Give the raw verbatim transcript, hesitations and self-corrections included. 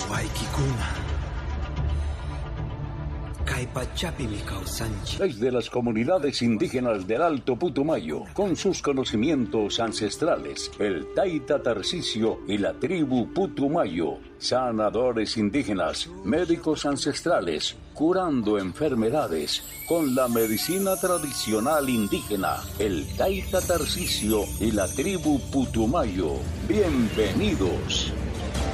Waikikuna. Desde las comunidades indígenas del Alto Putumayo, con sus conocimientos ancestrales, el Taita Tarcisio y la tribu Putumayo, sanadores indígenas, médicos ancestrales, curando enfermedades con la medicina tradicional indígena, el Taita Tarcisio y la tribu Putumayo. Bienvenidos.